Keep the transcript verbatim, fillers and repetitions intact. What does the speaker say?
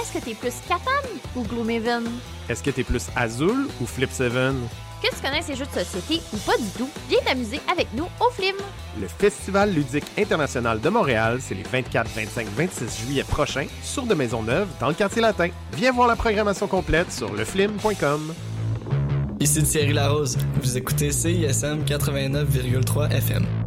Est-ce que t'es plus Catan ou Gloomhaven? Est-ce que t'es plus Azul ou Flip sept? Que tu connais ces jeux de société ou pas du tout, viens t'amuser avec nous au Flim. Le Festival ludique international de Montréal, c'est les vingt-quatre, vingt-cinq, vingt-six juillet prochains, sur de Maisonneuve, dans le quartier latin. Viens voir la programmation complète sur le flim point com. Ici Thierry Larose, vous écoutez C I S M quatre-vingt-neuf virgule trois F M.